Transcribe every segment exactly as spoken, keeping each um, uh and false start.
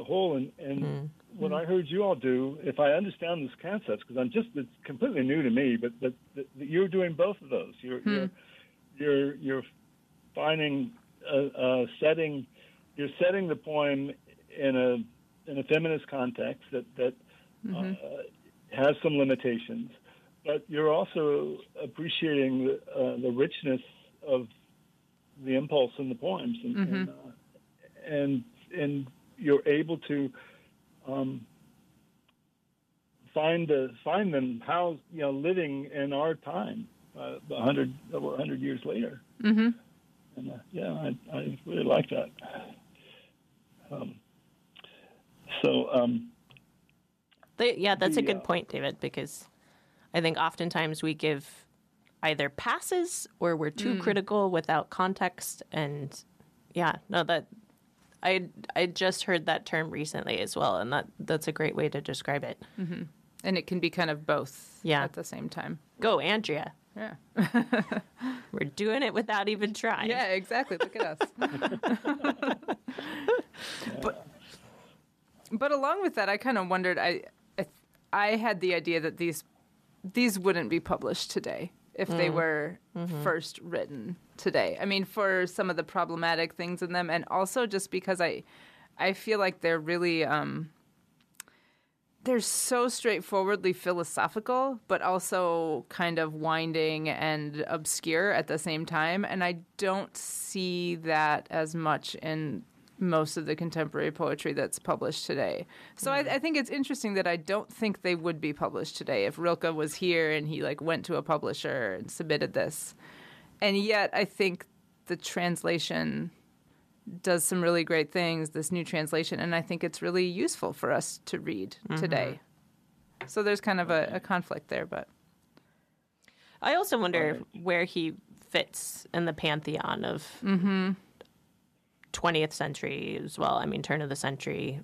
whole. And, and Mm-hmm. what I heard you all do, if I understand this concept, because I'm just, it's completely new to me, but that, that you're doing both of those. You're, Hmm. you're, you're, you're finding a, a setting, you're setting the poem in a, in a feminist context that, that Mm-hmm. uh, has some limitations, but you're also appreciating the, uh, the richness of the impulse in the poems, and Mm-hmm. and, uh, and and you're able to um, find the find them how you know living in our time, uh, a hundred over a hundred years later. Mm-hmm. And uh, yeah, I, I really like that. Um, so. Um, They, yeah, that's The, a good uh, point, David, because I think oftentimes we give either passes or we're too Mm. critical without context. And yeah, no, that I I just heard that term recently as well, and that that's a great way to describe it. Mm-hmm. And it can be kind of both Yeah. at the same time. Go, Andrea. Yeah. We're doing it without even trying. Yeah, exactly. Look at us. But but along with that, I kind of wondered. I, I I had the idea that these these wouldn't be published today if they were Mm-hmm. first written today. I mean, for some of the problematic things in them, and also just because I I feel like they're really um, they're so straightforwardly philosophical, but also kind of winding and obscure at the same time. And I don't see that as much in most of the contemporary poetry that's published today. So I, I think it's interesting that I don't think they would be published today if Rilke was here and he like went to a publisher and submitted this. And yet I think the translation does some really great things, this new translation, and I think it's really useful for us to read today. So there's kind of a, a conflict there, but I also wonder where he fits in the pantheon of Mm-hmm. twentieth century as well. I mean, turn of the century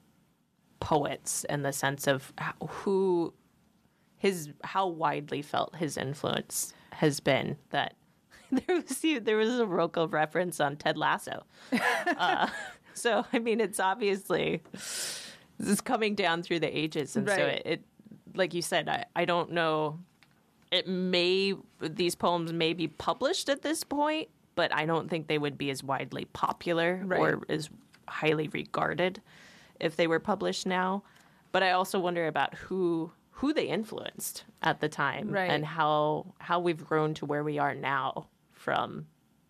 poets, in the sense of how- who his how widely felt his influence has been. That there was there was a Rilke reference on Ted Lasso. uh, so I mean, it's obviously this is coming down through the ages, and so Right. it, it, like you said, I I don't know. It may these poems may be published at this point, but I don't think they would be as widely popular Right. or as highly regarded if they were published now. But I also wonder about who who they influenced at the time, Right. and how how we've grown to where we are now from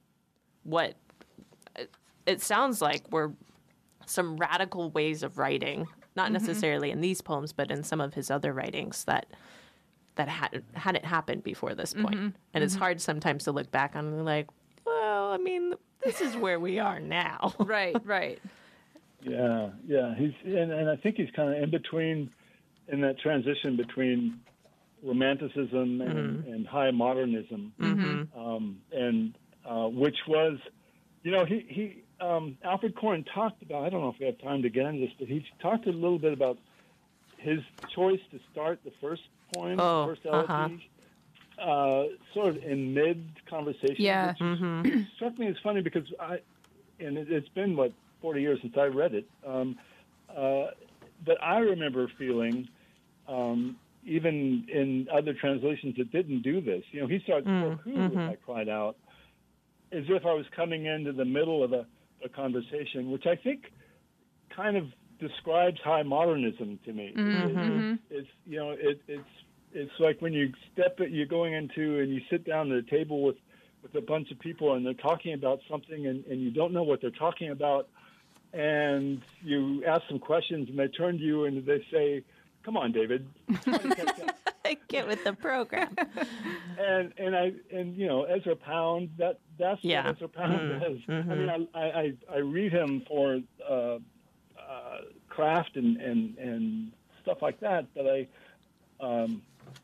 what it, it sounds like were some radical ways of writing, not Mm-hmm. necessarily in these poems, but in some of his other writings that that had hadn't happened before this point. Mm-hmm. And it's hard sometimes to look back on and be like, well, I mean, this is where we are now. right, right. Yeah, yeah. He's and, and I think he's kind of in between, in that transition between romanticism and, and high modernism, um, and uh, which was, you know, he he um, Alfred Corn talked about. I don't know if we have time to get into this, but he talked a little bit about his choice to start the first poem, Oh, the first elegy, uh, sort of in mid conversation. Yeah. Which struck me as funny because I, and it, it's been what forty years since I read it, um, uh, but I remember feeling, um, even in other translations that didn't do this. You know, he starts, "For who?" I cried out, as if I was coming into the middle of a, a conversation, which I think kind of describes high modernism to me. It- it- it's you know, it, it's it's like when you step it, you're going into and you sit down at a table with, with a bunch of people and they're talking about something and, and you don't know what they're talking about, and you ask some questions and they turn to you and they say, "Come on, David, try to catch up." Get with the program. and and I and you know Ezra Pound, that that's Yeah. what Ezra Pound does. I mean, I, I I read him for uh, uh, craft and, and and stuff like that, but I um,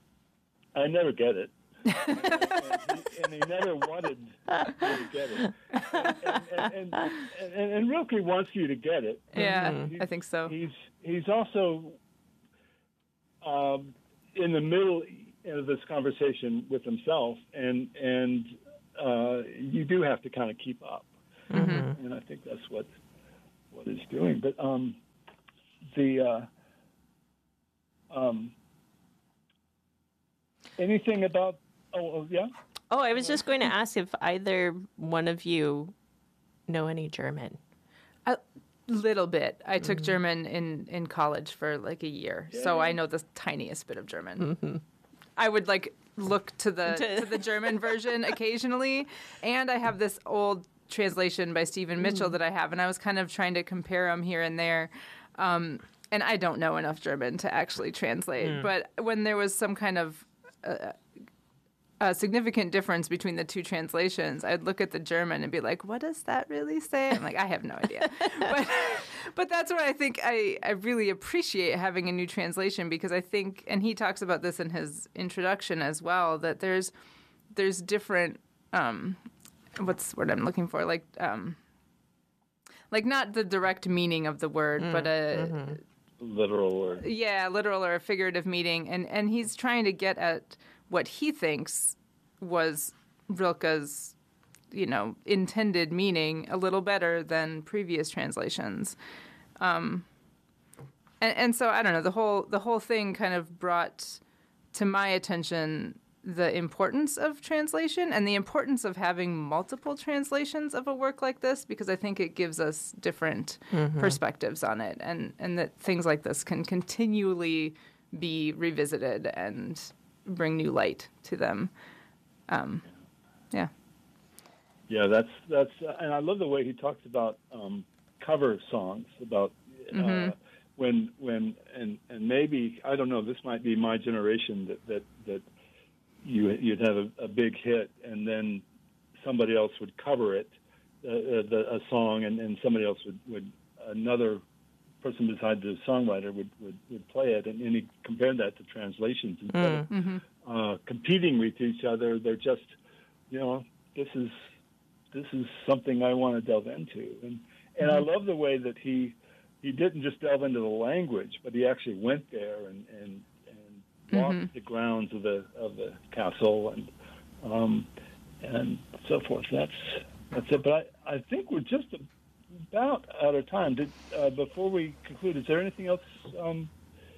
I never get it, and, he, and he never wanted me to get it. And and, and, and, and, and Rilke wants you to get it. Yeah, He's- I think so. He's he's also um, in the middle of this conversation with himself, and and uh, you do have to kind of keep up, and I think that's what what he's doing. But um, the uh, um, anything about? Oh, yeah. Oh, I was just going to ask if either one of you know any German. A little bit. I took mm-hmm. German in, in college for like a year, yeah. so I know the tiniest bit of German. Mm-hmm. I would like look to the to the German version occasionally, and I have this old translation by Stephen Mitchell mm. that I have, and I was kind of trying to compare them here and there. Um, and I don't know enough German to actually translate, mm. but when there was some kind of uh, a significant difference between the two translations, I'd look at the German and be like, what does that really say? I'm like, I have no idea. but, but that's what I think I, I really appreciate having a new translation, because I think, and he talks about this in his introduction as well, that there's there's different, um, what's the word I'm looking for? Like, um, like not the direct meaning of the word, mm, but a... Mm-hmm. Literal or... Yeah, literal or a figurative meaning. And, and he's trying to get at what he thinks was Rilke's, you know, intended meaning a little better than previous translations. Um, and, and so, I don't know, the whole the whole thing kind of brought to my attention the importance of translation and the importance of having multiple translations of a work like this, because I think it gives us different mm-hmm. perspectives on it, and, and that things like this can continually be revisited and bring new light to them. Um, yeah. Yeah, that's that's, uh, and I love the way he talks about um, cover songs, about uh, mm-hmm. when when and and maybe, I don't know, this might be my generation that that, that you you'd have a, a big hit and then somebody else would cover it, uh, the, a song, and, and somebody else would, would another person beside the songwriter would, would, would play it, and, and he compared that to translations instead mm. of mm-hmm. uh, competing with each other. They're just, you know, this is this is something I want to delve into, and and mm-hmm. I love the way that he he didn't just delve into the language, but he actually went there and and, and walked mm-hmm. the grounds of the of the castle and um, and so forth. That's that's it. But I, I think we're just a, about out of time. Did, uh, before we conclude, is there anything else um,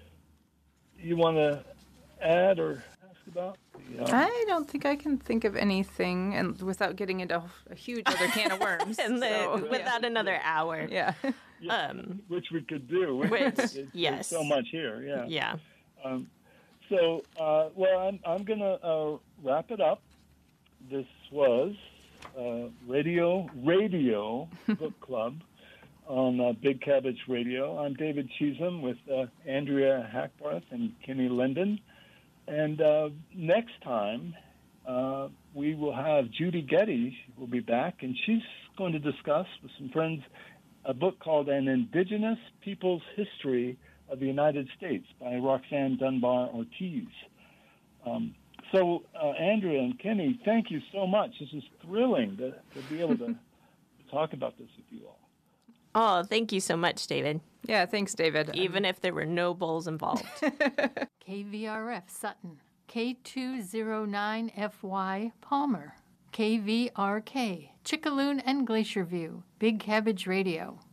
you want to add or ask about? Yeah. I don't think I can think of anything, and without getting into a huge other can of worms. and the, so, without yeah. another hour. Yeah. yeah. Um, which we could do. Which, there's, yes. There's so much here, yeah. Yeah. Um, so, uh, well, I'm, I'm going to uh, wrap it up. This was uh, Radio Radio Book Club on uh, Big Cabbage Radio. I'm David Cheesem with uh, Andrea Hackbarth and Kenny Linden. And uh, next time, uh, we will have Judy Getty will be back, and she's going to discuss with some friends a book called An Indigenous People's History of the United States by Roxanne Dunbar Ortiz. Um, so, uh, Andrea and Kenny, thank you so much. This is thrilling to, to be able to, to talk about this with you all. Oh, thank you so much, David. Yeah, thanks, David. Even um, if there were no bulls involved. K V R F Sutton, K two oh nine F Y Palmer, K V R K Chickaloon and Glacier View, Big Cabbage Radio.